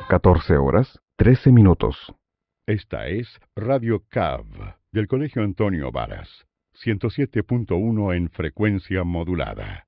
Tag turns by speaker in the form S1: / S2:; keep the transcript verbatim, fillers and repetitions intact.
S1: catorce horas, trece minutos.
S2: Esta es Radio C A V del Colegio Antonio Varas, ciento siete punto uno en frecuencia modulada.